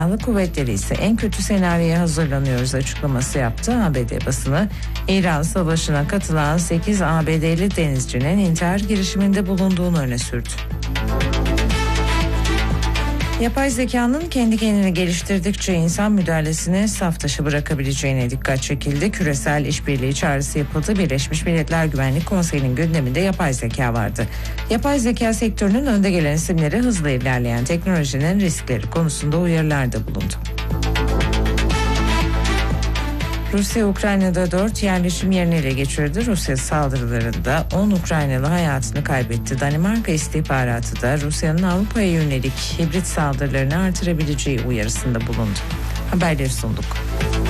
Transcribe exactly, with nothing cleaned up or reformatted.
Silahlı kuvvetleri ise en kötü senaryoya hazırlanıyoruz açıklaması yaptı. A B D basını İran savaşına katılan sekiz A B D'li denizcinin intihar girişiminde bulunduğunu öne sürdü. Yapay zekanın kendi kendini geliştirdikçe insan müdahalesini saf dışı bırakabileceğine dikkat çekildi. Küresel işbirliği çağrısı yapıldı. Birleşmiş Milletler Güvenlik Konseyi'nin gündeminde yapay zeka vardı. Yapay zeka sektörünün önde gelen isimleri hızla ilerleyen teknolojinin riskleri konusunda uyarılarda bulundu. Rusya Ukrayna'da dört yerleşim yerini ele geçirdi. Rusya saldırılarında on Ukraynalı hayatını kaybetti. Danimarka istihbaratı da Rusya'nın Avrupa'ya yönelik hibrit saldırılarını artırabileceği uyarısında bulundu. Haberleri sunduk.